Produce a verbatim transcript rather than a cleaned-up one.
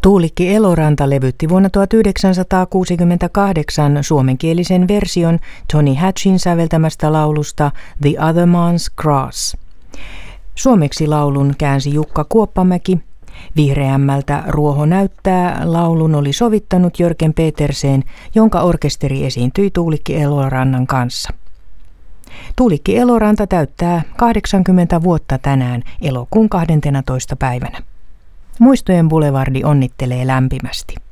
Tuulikki Eloranta levytti vuonna tuhatyhdeksänsataakuusikymmentäkahdeksan suomenkielisen version Tony Hatchin säveltämästä laulusta The Other Man's Grass. Suomeksi laulun käänsi Jukka Kuoppamäki. Vihreämmältä Ruoho näyttää laulun oli sovittanut Jörgen Petersen, jonka orkesteri esiintyi Tuulikki Elorannan kanssa. Tuulikki Eloranta täyttää kahdeksankymmentä vuotta tänään elokuun kahdenteentoista päivänä. Muistojen Boulevardi onnittelee lämpimästi.